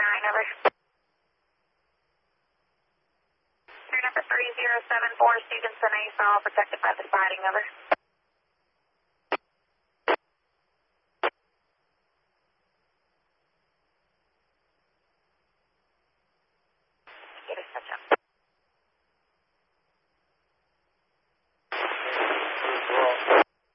over. Clear number 3074, Stevenson Ace, all protected by the siding, over.